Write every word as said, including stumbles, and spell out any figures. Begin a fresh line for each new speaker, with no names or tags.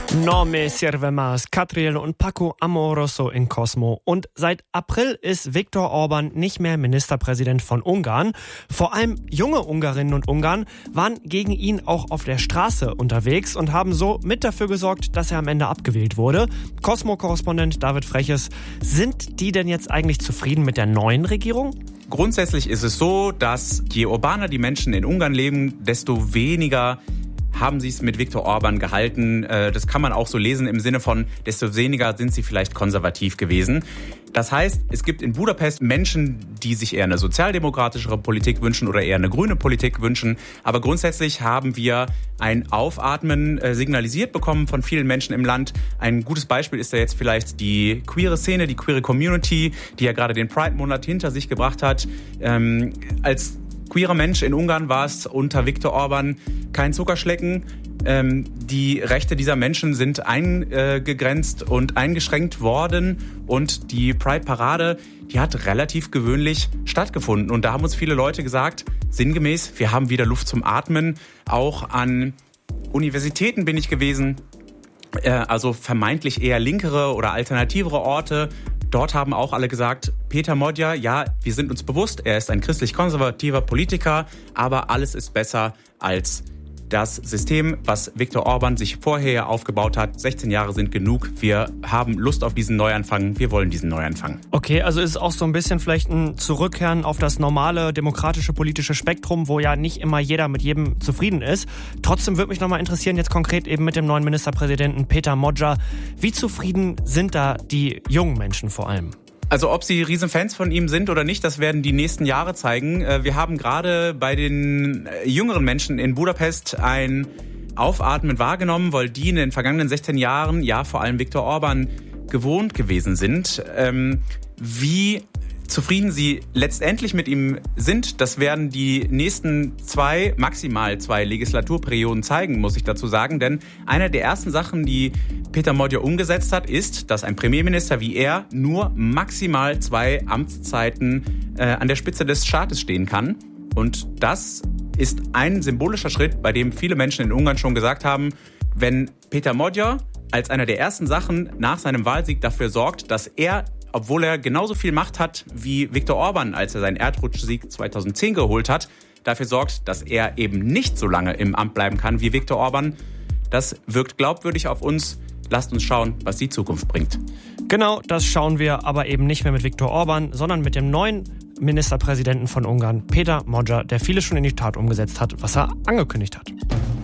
No me sirve más, Catriel und Paco Amoroso in Cosmo. Und seit April ist Viktor Orban nicht mehr Ministerpräsident von Ungarn. Vor allem junge Ungarinnen und Ungarn waren gegen ihn auch auf der Straße unterwegs und haben so mit dafür gesorgt, dass er am Ende abgewählt wurde. Cosmo-Korrespondent David Freches, sind die denn jetzt eigentlich zufrieden mit der neuen Regierung?
Grundsätzlich ist es so, dass je urbaner die Menschen in Ungarn leben, desto weniger haben sie es mit Viktor Orban gehalten. Das kann man auch so lesen im Sinne von, desto weniger sind sie vielleicht konservativ gewesen. Das heißt, es gibt in Budapest Menschen, die sich eher eine sozialdemokratischere Politik wünschen oder eher eine grüne Politik wünschen. Aber grundsätzlich haben wir ein Aufatmen signalisiert bekommen von vielen Menschen im Land. Ein gutes Beispiel ist da jetzt vielleicht die queere Szene, die queere Community, die ja gerade den Pride-Monat hinter sich gebracht hat. Ähm, als queerer Mensch in Ungarn war es unter Viktor Orban kein Zuckerschlecken. Ähm, die Rechte dieser Menschen sind eingegrenzt und eingeschränkt worden. Und die Pride-Parade, die hat relativ gewöhnlich stattgefunden. Und da haben uns viele Leute gesagt, sinngemäß, wir haben wieder Luft zum Atmen. Auch an Universitäten bin ich gewesen, äh, also vermeintlich eher linkere oder alternativere Orte. Dort haben auch alle gesagt, Peter Magyar, ja, wir sind uns bewusst, er ist ein christlich-konservativer Politiker, aber alles ist besser als das System, was Viktor Orban sich vorher aufgebaut hat. sechzehn Jahre sind genug, wir haben Lust auf diesen Neuanfang, wir wollen diesen Neuanfang.
Okay, also ist es auch so ein bisschen vielleicht ein Zurückkehren auf das normale demokratische politische Spektrum, wo ja nicht immer jeder mit jedem zufrieden ist. Trotzdem würde mich nochmal interessieren, jetzt konkret eben mit dem neuen Ministerpräsidenten Peter Magyar, wie zufrieden sind da die jungen Menschen vor allem?
Also ob sie Riesenfans von ihm sind oder nicht, das werden die nächsten Jahre zeigen. Wir haben gerade bei den jüngeren Menschen in Budapest ein Aufatmen wahrgenommen, weil die in den vergangenen sechzehn Jahren, ja vor allem Viktor Orban, gewohnt gewesen sind. Ähm, wie zufrieden sie letztendlich mit ihm sind, das werden die nächsten zwei, maximal zwei Legislaturperioden zeigen, muss ich dazu sagen. Denn eine der ersten Sachen, die Peter Magyar umgesetzt hat, ist, dass ein Premierminister wie er nur maximal zwei Amtszeiten äh, an der Spitze des Staates stehen kann. Und das ist ein symbolischer Schritt, bei dem viele Menschen in Ungarn schon gesagt haben, wenn Peter Magyar als einer der ersten Sachen nach seinem Wahlsieg dafür sorgt, dass er, obwohl er genauso viel Macht hat wie Viktor Orban, als er seinen Erdrutschsieg zweitausendzehn geholt hat, dafür sorgt, dass er eben nicht so lange im Amt bleiben kann wie Viktor Orban. Das wirkt glaubwürdig auf uns. Lasst uns schauen, was die Zukunft bringt.
Genau, das schauen wir aber eben nicht mehr mit Viktor Orban, sondern mit dem neuen Ministerpräsidenten von Ungarn, Peter Magyar, der vieles schon in die Tat umgesetzt hat, was er angekündigt hat.